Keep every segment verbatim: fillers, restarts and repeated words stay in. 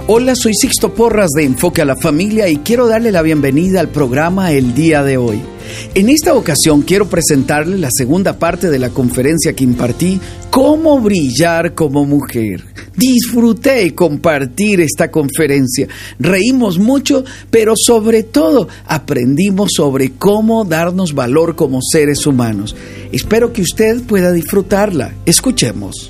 Hola, soy Sixto Porras de Enfoque a la Familia y quiero darle la bienvenida al programa el día de hoy. En esta ocasión quiero presentarle la segunda parte de la conferencia que impartí, Cómo brillar como mujer. Disfruté compartir esta conferencia, reímos mucho, pero sobre todo aprendimos sobre cómo darnos valor como seres humanos. Espero que usted pueda disfrutarla. Escuchemos.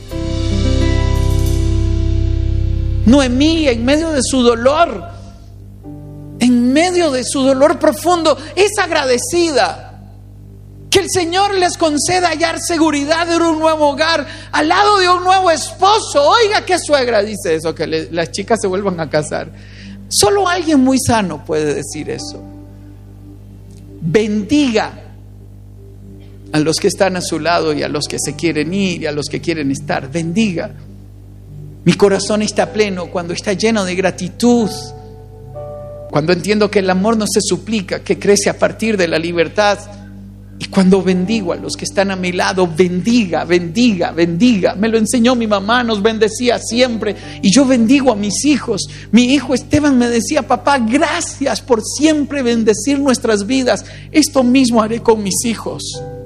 Noemí, en medio de su dolor, en medio de su dolor profundo, es agradecida. Que el Señor les conceda hallar seguridad en un nuevo hogar, al lado de un nuevo esposo. Oiga, qué suegra dice eso, que le, las chicas se vuelvan a casar. Solo alguien muy sano puede decir eso. Bendiga a los que están a su lado y a los que se quieren ir y a los que quieren estar. Bendiga. Mi corazón está pleno cuando está lleno de gratitud, cuando entiendo que el amor no se suplica, que crece a partir de la libertad, y cuando bendigo a los que están a mi lado. Bendiga, bendiga, bendiga. Me lo enseñó mi mamá, nos bendecía siempre, y yo bendigo a mis hijos. Mi hijo Esteban me decía: papá, gracias por siempre bendecir nuestras vidas. Esto mismo haré con mis hijos.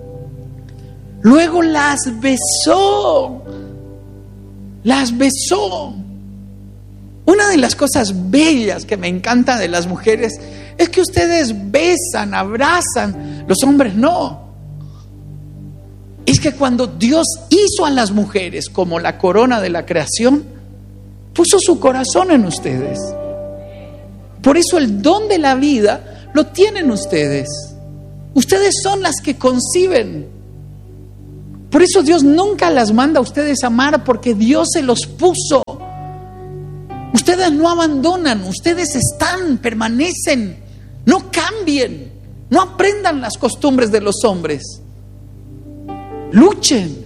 Luego las besó. Las besó. Una de las cosas bellas que me encanta de las mujeres es que ustedes besan, abrazan. Los hombres no. Es que cuando Dios hizo a las mujeres como la corona de la creación, puso su corazón en ustedes. Por eso el don de la vida lo tienen ustedes. Ustedes son las que conciben. Por eso Dios nunca las manda a ustedes a amar, porque Dios se los puso. Ustedes no abandonan, ustedes están, permanecen, no cambien, no aprendan las costumbres de los hombres. Luchen.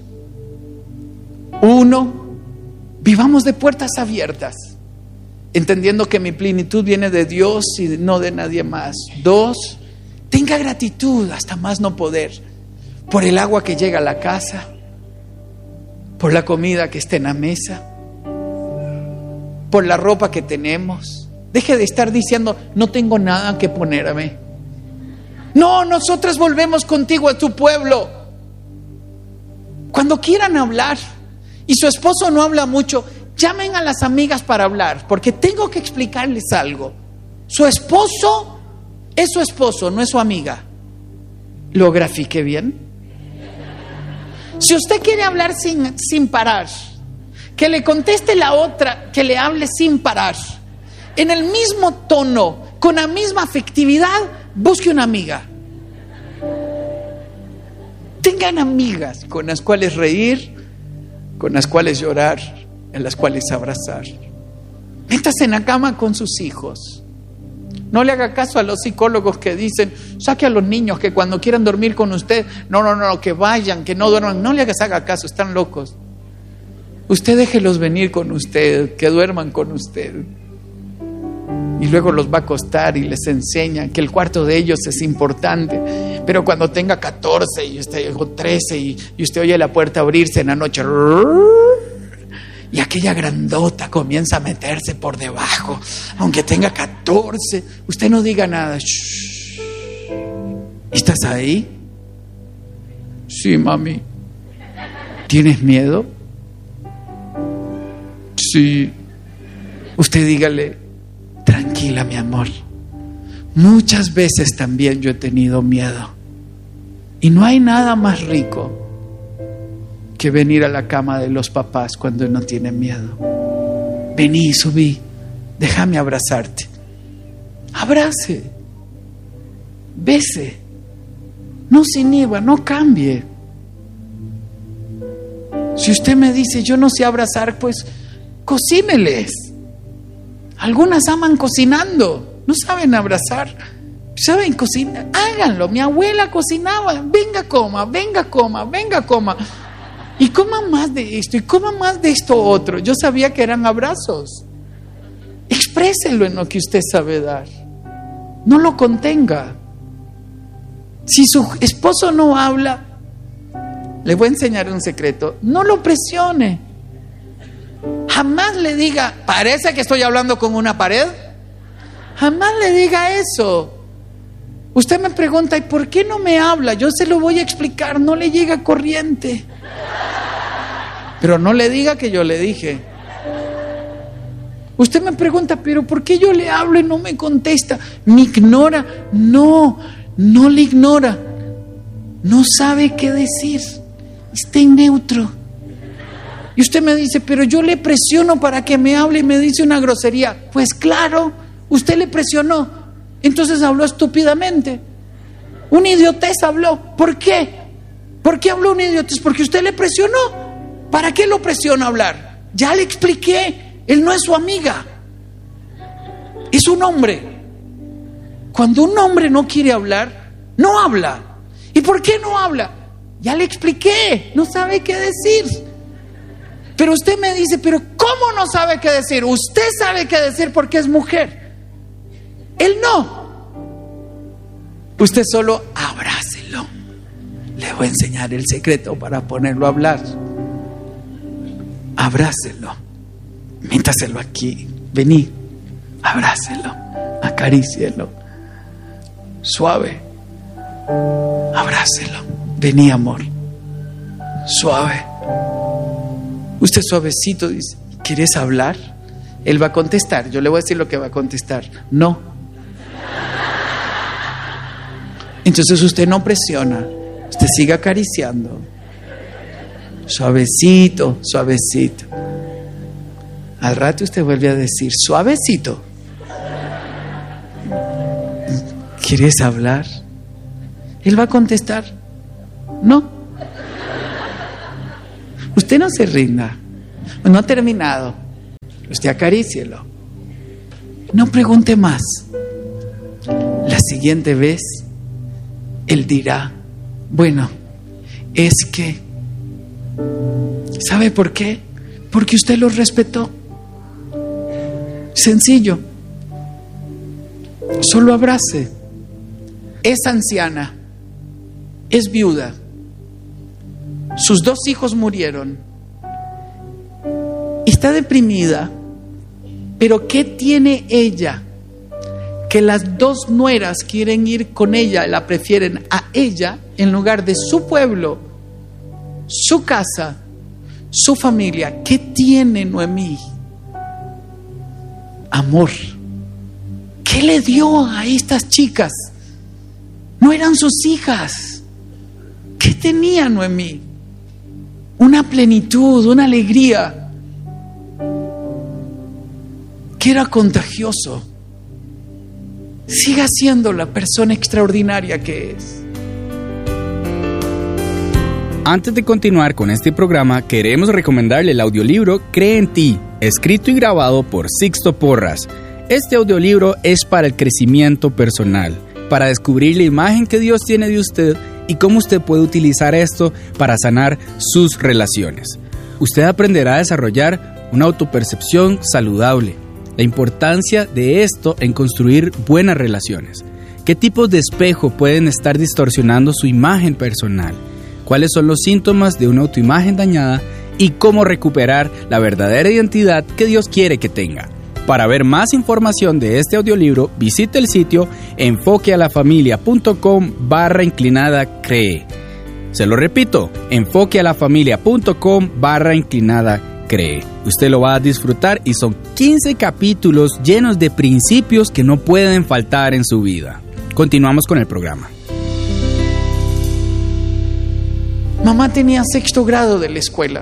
Uno, vivamos de puertas abiertas, entendiendo que mi plenitud viene de Dios y no de nadie más. Dos, tenga gratitud hasta más no poder. Por el agua que llega a la casa, por la comida que está en la mesa, por la ropa que tenemos. Deje de estar diciendo: no tengo nada que ponerme. No, nosotras volvemos contigo a tu pueblo. Cuando quieran hablar y su esposo no habla mucho, llamen a las amigas para hablar, porque tengo que explicarles algo. Su esposo es su esposo, no es su amiga. ¿Lo grafiqué bien? Si usted quiere hablar sin, sin parar, que le conteste la otra, que le hable sin parar, en el mismo tono, con la misma afectividad, busque una amiga. Tengan amigas con las cuales reír, con las cuales llorar, en las cuales abrazar. Métase en la cama con sus hijos. No le haga caso a los psicólogos que dicen: saque a los niños que cuando quieran dormir con usted, no, no, no, que vayan, que no duerman. No le hagas haga caso, están locos. Usted déjelos venir con usted, que duerman con usted. Y luego los va a acostar y les enseña que el cuarto de ellos es importante. Pero cuando tenga catorce y usted o trece y, y usted oye la puerta abrirse en la noche, y aquella grandota comienza a meterse por debajo, aunque tenga catorce, usted no diga nada. Shh. ¿Estás ahí? Sí, mami. ¿Tienes miedo? Sí. Usted dígale: tranquila, mi amor. Muchas veces también yo he tenido miedo. Y no hay nada más rico que venir a la cama de los papás cuando no tienen miedo. Vení, subí, déjame abrazarte. Abrace, bese, no se inhiba, no cambie. Si usted me dice: yo no sé abrazar, pues cocíneles. Algunas aman cocinando, no saben abrazar, saben cocinar, háganlo. Mi abuela cocinaba: venga, coma, venga, coma, venga, coma. Y coma más de esto, y coma más de esto otro. Yo sabía que eran abrazos. Expréselo en lo que usted sabe dar. No lo contenga. Si su esposo no habla, le voy a enseñar un secreto: no lo presione. jamás le diga, parece que estoy hablando con una pared. Jamás le diga eso. Usted me pregunta, ¿y por qué no me habla? Yo se lo voy a explicar, no le llega corriente. Pero no le diga que yo le dije. Usted me pregunta, ¿pero por qué yo le hablo y no me contesta? ¿Me ignora? No, no le ignora. No sabe qué decir. Está en neutro. Y usted me dice, pero yo le presiono para que me hable y me dice una grosería. Pues claro, usted le presionó. Entonces habló estúpidamente. Un idiotez habló. ¿Por qué? ¿Por qué habló un idiotez? Porque usted le presionó. ¿Para qué lo presiona a hablar? Ya le expliqué. Él no es su amiga. Es un hombre. Cuando un hombre no quiere hablar, no habla. ¿Y por qué no habla? Ya le expliqué. No sabe qué decir. Pero usted me dice, pero ¿cómo no sabe qué decir? Usted sabe qué decir porque es mujer. Él no. Usted solo abrácelo. Le voy a enseñar el secreto para ponerlo a hablar. Abrácelo. Métaselo aquí. Vení. Abrácelo. Acarícielo. Suave. Abrácelo. Vení, amor. Suave. Usted suavecito dice, ¿quieres hablar? Él va a contestar. Yo le voy a decir lo que va a contestar. No. Entonces usted no presiona. Usted sigue acariciando. Suavecito, suavecito. Al rato usted vuelve a decir, suavecito. ¿Quieres hablar? Él va a contestar, no. Usted no se rinda. No ha terminado. Usted acarícielo. No pregunte más. La siguiente vez, él dirá, bueno, es que, ¿sabe por qué? Porque usted lo respetó. Sencillo. Solo abrace. Es anciana. Es viuda. Sus dos hijos murieron. Está deprimida. Pero ¿qué tiene ella? Que las dos nueras quieren ir con ella, la prefieren a ella en lugar de su pueblo, su casa, su familia. ¿Qué tiene Noemí? Amor. ¿Qué le dio a estas chicas? No eran sus hijas. ¿Qué tenía Noemí? Una plenitud, una alegría que era contagioso. Siga siendo la persona extraordinaria que es. Antes de continuar con este programa, queremos recomendarle el audiolibro Cree en ti, escrito y grabado por Sixto Porras. Este audiolibro es para el crecimiento personal, para descubrir la imagen que Dios tiene de usted y cómo usted puede utilizar esto para sanar sus relaciones. Usted aprenderá a desarrollar una autopercepción saludable, la importancia de esto en construir buenas relaciones, qué tipos de espejo pueden estar distorsionando su imagen personal, cuáles son los síntomas de una autoimagen dañada y cómo recuperar la verdadera identidad que Dios quiere que tenga. Para ver más información de este audiolibro, visite el sitio enfoquealafamilia.com barra inclinada cree. Se lo repito, enfoquealafamilia.com barra inclinada cree. Usted lo va a disfrutar y son quince capítulos llenos de principios que no pueden faltar en su vida. Continuamos con el programa. Mamá tenía sexto grado de la escuela.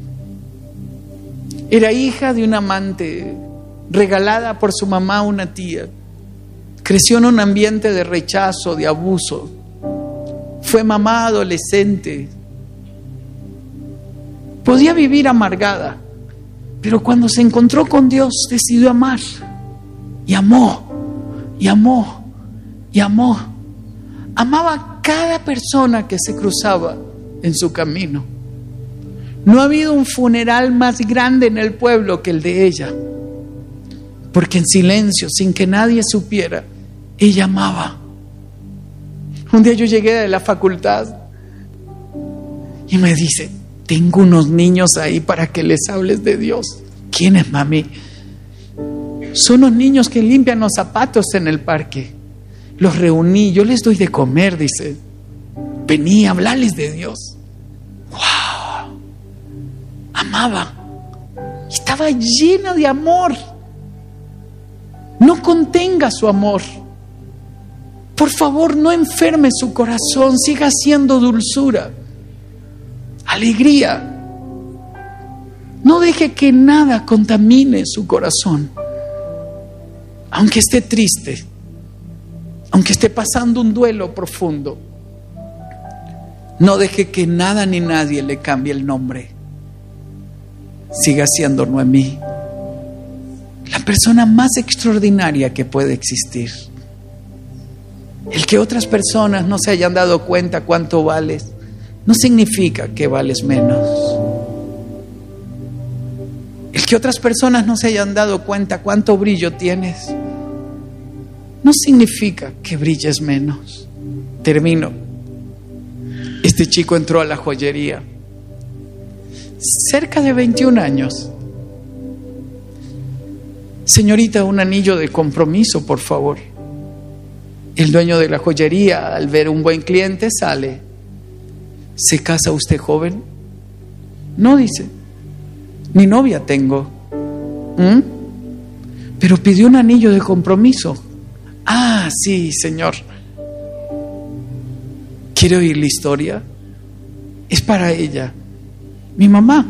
Era hija de un amante, regalada por su mamá a una tía. Creció en un ambiente de rechazo, de abuso. Fue mamá adolescente. Podía vivir amargada, pero cuando se encontró con Dios decidió amar. Y amó, y amó, y amó. Amaba a cada persona que se cruzaba en su camino. No ha habido un funeral más grande en el pueblo que el de ella, porque en silencio, sin que nadie supiera, ella amaba. Un día yo llegué de la facultad y me dice, tengo unos niños ahí para que les hables de Dios. ¿Quiénes, mami? Son los niños que limpian los zapatos en el parque. Los reuní, yo les doy de comer, dice. Vení a hablarles de Dios. ¡Wow! Amaba. Estaba llena de amor. No contenga su amor. Por favor, no enferme su corazón. Siga siendo dulzura, alegría. No deje que nada contamine su corazón. Aunque esté triste, aunque esté pasando un duelo profundo, no deje que nada ni nadie le cambie el nombre. Siga siendo Noemí, la persona más extraordinaria que puede existir. El que otras personas no se hayan dado cuenta cuánto vales, no significa que vales menos. El que otras personas no se hayan dado cuenta cuánto brillo tienes, no significa que brilles menos. Termino. Este chico entró a la joyería, cerca de veintiún años. Señorita, un anillo de compromiso, por favor. El dueño de la joyería, al ver un buen cliente, sale. ¿Se casa usted joven? No, dice. Ni novia tengo. ¿Mm? Pero pidió un anillo de compromiso. Ah, sí, señor. ¿Quiere oír la historia? Es para ella, mi mamá.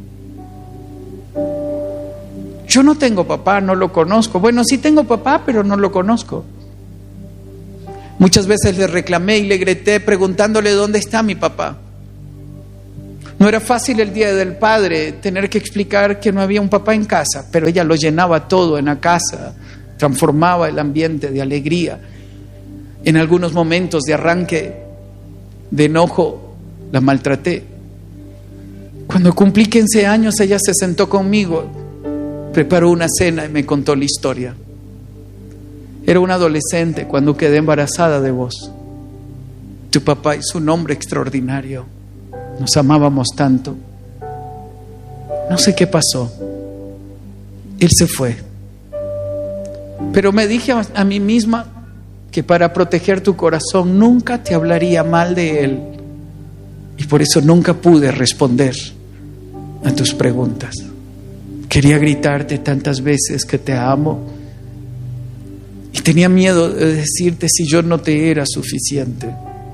Yo no tengo papá, no lo conozco. Bueno, sí tengo papá, pero no lo conozco. Muchas veces le reclamé y le grité preguntándole dónde está mi papá. No era fácil el día del padre tener que explicar que no había un papá en casa, pero ella lo llenaba todo en la casa, transformaba el ambiente de alegría. En algunos momentos de arranque, de enojo, la maltraté. Cuando cumplí quince años, ella se sentó conmigo, preparó una cena y me contó la historia. Era una adolescente cuando quedé embarazada de vos. Tu papá es un hombre extraordinario. Nos amábamos tanto. No sé qué pasó. Él se fue. Pero me dije a, a mí misma que para proteger tu corazón nunca te hablaría mal de él. Y por eso nunca pude responder a tus preguntas. Quería gritarte tantas veces que te amo. Y tenía miedo de decirte si yo no te era suficiente.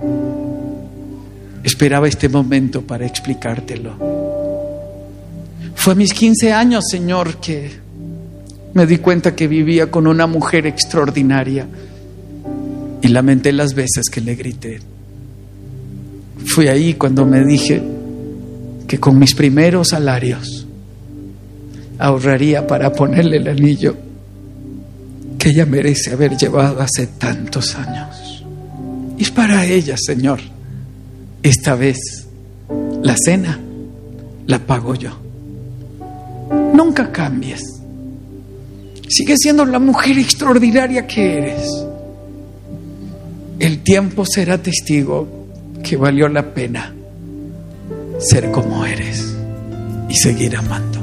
Esperaba este momento para explicártelo. Fue a mis quince años, Señor, que me di cuenta que vivía con una mujer extraordinaria y lamenté las veces que le grité. Fue ahí cuando me dije que con mis primeros salarios ahorraría para ponerle el anillo que ella merece haber llevado hace tantos años. Y es para ella, Señor. Esta vez la cena la pago yo. Nunca cambies. Sigue siendo la mujer extraordinaria que eres. El tiempo será testigo que valió la pena ser como eres y seguir amando.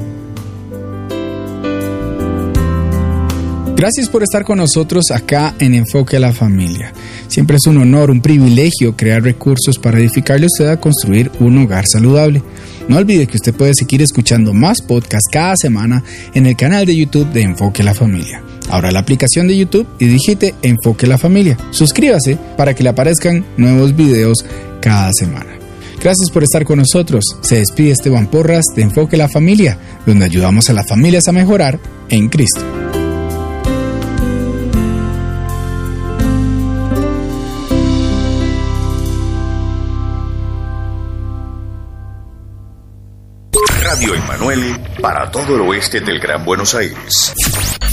Gracias por estar con nosotros acá en Enfoque a la Familia. Siempre es un honor, un privilegio crear recursos para edificarle a usted a construir un hogar saludable. No olvide que usted puede seguir escuchando más podcasts cada semana en el canal de YouTube de Enfoque a la Familia. Abra la aplicación de YouTube y digite Enfoque a la Familia. Suscríbase para que le aparezcan nuevos videos cada semana. Gracias por estar con nosotros. Se despide Esteban Porras de Enfoque a la Familia, donde ayudamos a las familias a mejorar en Cristo. Radio Emmanuel para todo el oeste del Gran Buenos Aires.